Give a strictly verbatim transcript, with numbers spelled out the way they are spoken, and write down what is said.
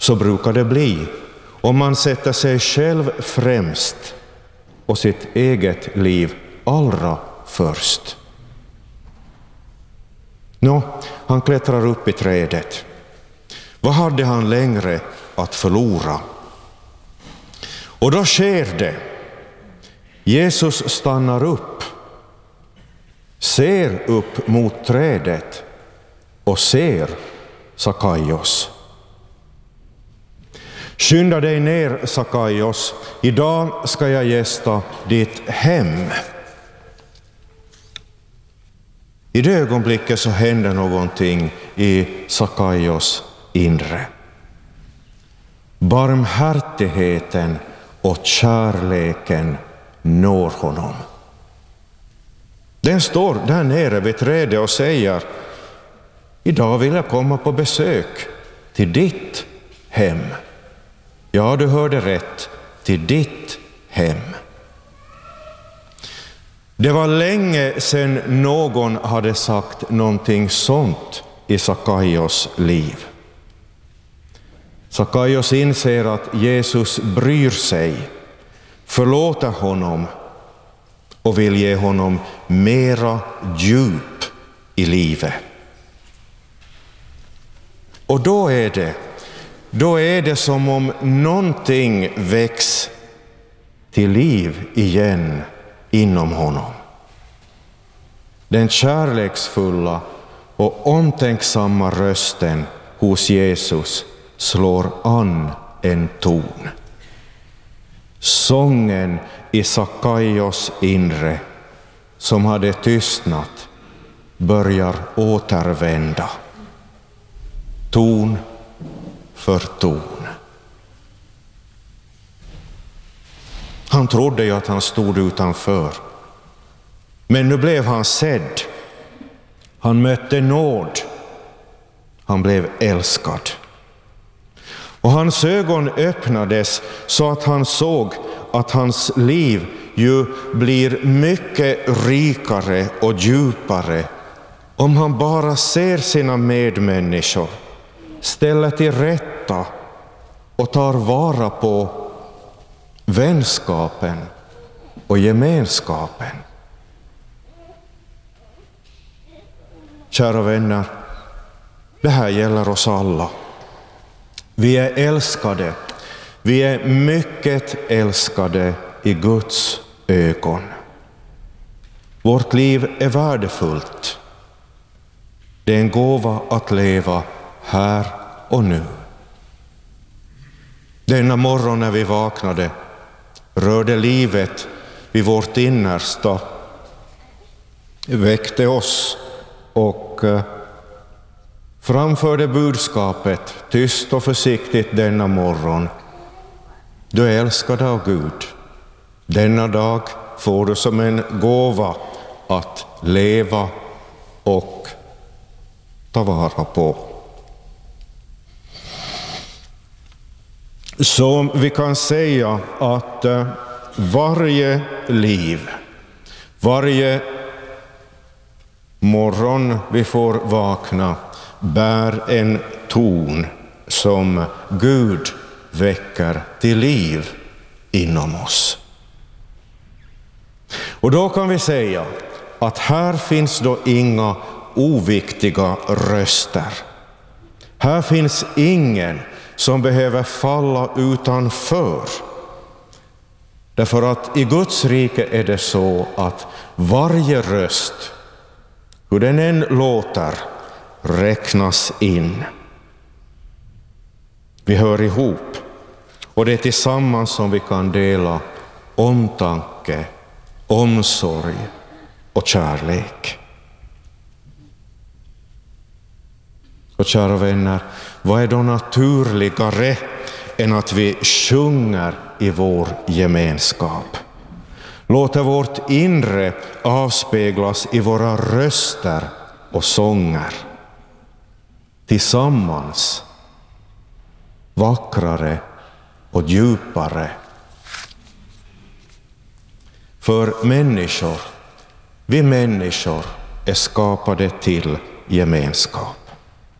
Så brukar det bli om man sätter sig själv främst och sitt eget liv allra först. Nå, han klättrar upp i trädet. Vad hade han längre att förlora? Och då sker det. Jesus stannar upp, ser upp mot trädet och ser Sakaios. Skynda dig ner, Sakaios. Idag ska jag gästa ditt hem. I det ögonblicket så händer någonting i Sakaios inre. Barmhärtigheten och kärleken når honom. Den står där nere vid trädet och säger: idag vill jag komma på besök till ditt hem. Ja, du hörde rätt, till ditt hem. Det var länge sedan någon hade sagt någonting sånt i Sakaios liv. Sakaios inser att Jesus bryr sig, förlåter honom och vill ge honom mera djup i livet. Och då är det, då är det som om någonting väcks till liv igen inom honom. Den kärleksfulla och omtänksamma rösten hos Jesus slår an en ton. Sången i Sakaios inre som hade tystnat börjar återvända. Ton för ton. Han trodde ju att han stod utanför. Men nu blev han sedd. Han mötte nåd. Han blev älskad. Och hans ögon öppnades så att han såg att hans liv ju blir mycket rikare och djupare om han bara ser sina medmänniskor, ställer till rätta och tar vara på vänskapen och gemenskapen. Kära vänner, det här gäller oss alla. Vi är älskade. Vi är mycket älskade i Guds ögon. Vårt liv är värdefullt. Det är en gåva att leva här och nu. Denna morgon när vi vaknade rörde livet vid vårt innersta, väckte oss och framförde budskapet tyst och försiktigt denna morgon. Du är älskad av Gud. Denna dag får du som en gåva att leva och ta vara på. Så vi kan säga att varje liv, varje morgon vi får vakna bär en ton som Gud väcker till liv inom oss. Och då kan vi säga att här finns då inga oviktiga röster. Här finns ingen som behöver falla utanför. Därför att i Guds rike är det så att varje röst, hur den än låter, räknas in. Vi hör ihop och det är tillsammans som vi kan dela omtanke, omsorg och kärlek. Och kära vänner, vad är då naturligare än att vi sjunger i vår gemenskap? Låter vårt inre avspeglas i våra röster och sånger. Tillsammans, vackrare och djupare. För människor, vi människor är skapade till gemenskap.